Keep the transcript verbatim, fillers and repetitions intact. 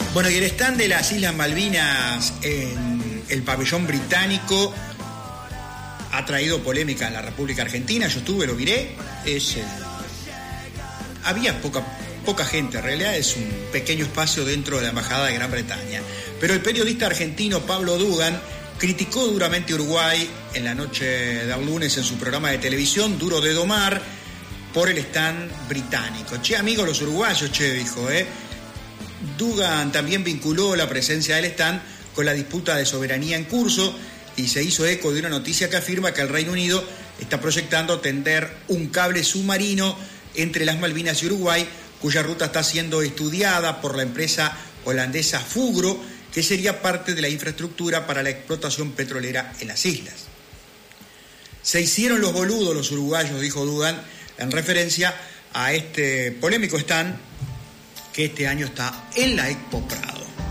Bueno, y el stand de las Islas Malvinas en el pabellón británico ha traído polémica en la República Argentina. Yo estuve, lo miré. Es, eh, había poca, poca gente, en realidad es un pequeño espacio dentro de la Embajada de Gran Bretaña. Pero el periodista argentino Pablo Dugan criticó duramente Uruguay en la noche del lunes en su programa de televisión Duro de Domar por el stand británico. Che, amigos los uruguayos, che, dijo, ¿eh? Dugan también vinculó la presencia del stand con la disputa de soberanía en curso y se hizo eco de una noticia que afirma que el Reino Unido está proyectando tender un cable submarino entre las Malvinas y Uruguay, cuya ruta está siendo estudiada por la empresa holandesa Fugro, que sería parte de la infraestructura para la explotación petrolera en las islas. Se hicieron los boludos los uruguayos, dijo Dugan, en referencia a este polémico stand que este año está en la Expo Prado.